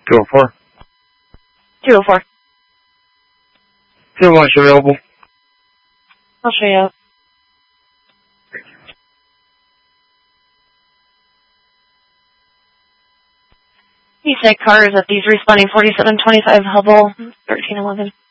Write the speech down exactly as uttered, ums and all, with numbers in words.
two oh four. two oh four. Fuel launch available. I'll show you out. East Side cars at these responding forty-seven twenty-five Hubble, thirteen eleven.